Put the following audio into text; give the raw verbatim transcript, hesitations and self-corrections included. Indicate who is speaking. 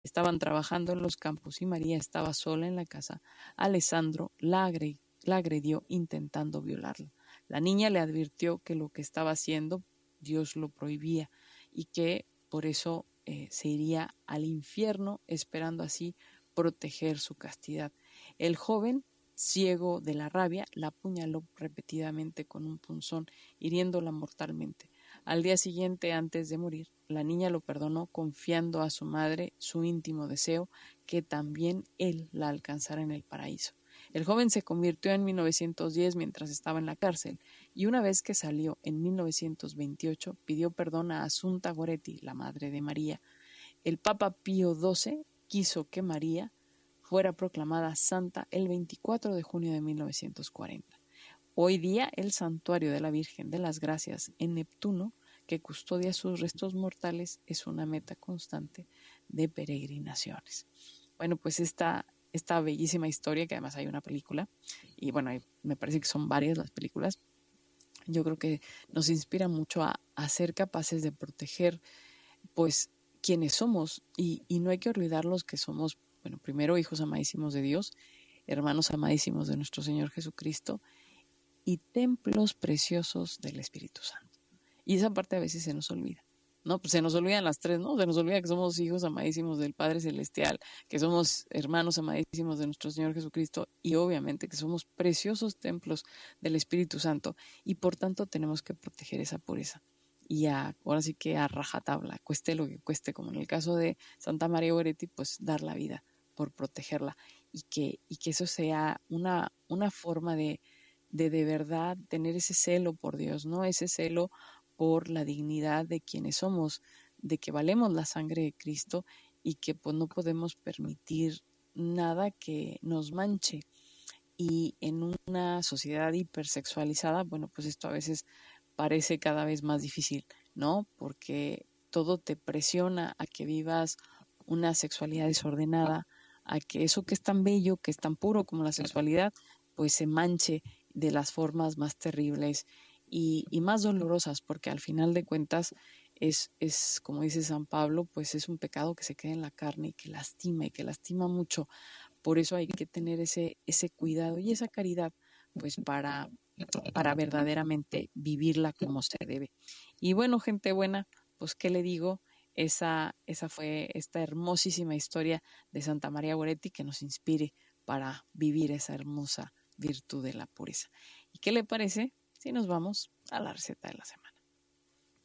Speaker 1: estaban trabajando en los campos y María estaba sola en la casa, Alessandro la, agre- la agredió intentando violarla. La niña le advirtió que lo que estaba haciendo Dios lo prohibía y que por eso eh, se iría al infierno, esperando así proteger su castidad. El joven, ciego de la rabia, la apuñaló repetidamente con un punzón, hiriéndola mortalmente. Al día siguiente, antes de morir, la niña lo perdonó, confiando a su madre su íntimo deseo que también él la alcanzara en el paraíso. El joven se convirtió en mil novecientos diez mientras estaba en la cárcel, y una vez que salió en mil novecientos veintiocho pidió perdón a Assunta Goretti, la madre de María. El Papa Pío doce quiso que María fuera proclamada santa el veinticuatro de junio de mil novecientos cuarenta. Hoy día el santuario de la Virgen de las Gracias en Neptuno, que custodia sus restos mortales, es una meta constante de peregrinaciones. Bueno, pues esta, esta bellísima historia, que además hay una película, y bueno, me parece que son varias las películas, yo creo que nos inspira mucho a, a ser capaces de proteger pues quienes somos, y, y no hay que olvidarlos que somos, bueno, primero hijos amadísimos de Dios, hermanos amadísimos de nuestro Señor Jesucristo, y templos preciosos del Espíritu Santo. Y esa parte a veces se nos olvida, ¿no? Pues se nos olvidan las tres, ¿no? Se nos olvida que somos hijos amadísimos del Padre Celestial, que somos hermanos amadísimos de nuestro Señor Jesucristo y obviamente que somos preciosos templos del Espíritu Santo y por tanto tenemos que proteger esa pureza. Y a, ahora sí que a rajatabla, cueste lo que cueste, como en el caso de Santa María Goretti, pues dar la vida por protegerla y que, y que eso sea una, una forma de de de verdad tener ese celo por Dios, ¿no? Ese celo por la dignidad de quienes somos, de que valemos la sangre de Cristo y que pues no podemos permitir nada que nos manche. Y en una sociedad hipersexualizada, bueno, pues esto a veces parece cada vez más difícil, ¿no? Porque todo te presiona a que vivas una sexualidad desordenada, a que eso que es tan bello, que es tan puro como la sexualidad, pues se manche de las formas más terribles y, y más dolorosas, porque al final de cuentas es, es, como dice San Pablo, pues es un pecado que se queda en la carne y que lastima y que lastima mucho. Por eso hay que tener ese, ese cuidado y esa caridad, pues para, para verdaderamente vivirla como se debe. Y bueno, gente buena, pues qué le digo, esa, esa fue esta hermosísima historia de Santa María Goretti que nos inspire para vivir esa hermosa virtud de la pureza. ¿Y qué le parece si nos vamos a la receta de la semana?